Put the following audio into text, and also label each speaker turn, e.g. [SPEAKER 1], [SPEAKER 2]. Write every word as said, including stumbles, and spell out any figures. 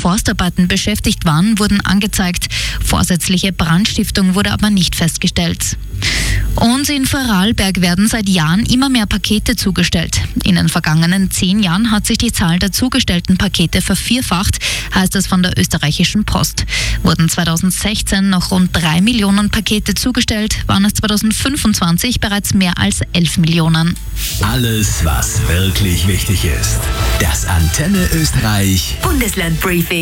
[SPEAKER 1] Forstarbeiten beschäftigt waren, wurden angezeigt. Vorsätzliche Brandstiftung wurde aber nicht festgestellt. Und in Vorarlberg werden seit Jahren immer mehr Pakete zugestellt. In den vergangenen zehn Jahren hat sich die Zahl der zugestellten Pakete vervierfacht, heißt es von der österreichischen Post. Wurden zweitausendsechzehn noch rund drei Millionen Pakete zugestellt, waren es zweitausendfünfundzwanzig bereits mehr als elf Millionen.
[SPEAKER 2] Alles, was wirklich wichtig ist. Das Antenne Österreich
[SPEAKER 3] Bundesland Briefing.